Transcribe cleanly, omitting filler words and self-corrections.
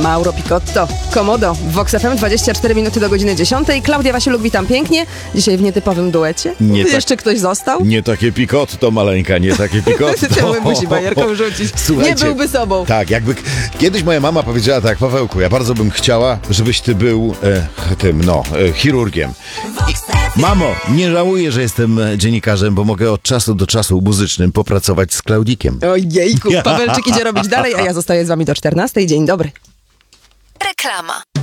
Mauro Picotto, Komodo, Vox FM, 24 minuty do godziny 10. Klaudia Wasiuluk, witam pięknie. Dzisiaj w nietypowym duecie. Jeszcze ktoś został? Nie takie Picotto, maleńka, nie takie Picotto. Czemu musi bajerką rzucić? Słuchajcie, nie byłby sobą. Tak, jakby kiedyś moja mama powiedziała tak: Pawełku, ja bardzo bym chciała, żebyś ty był chirurgiem. Mamo, nie żałuję, że jestem dziennikarzem, bo mogę od czasu do czasu muzycznym popracować z Klaudikiem. Ojejku, Pawełczyk idzie robić dalej, a ja zostaję z wami do 14. Dzień dobry. Reklama.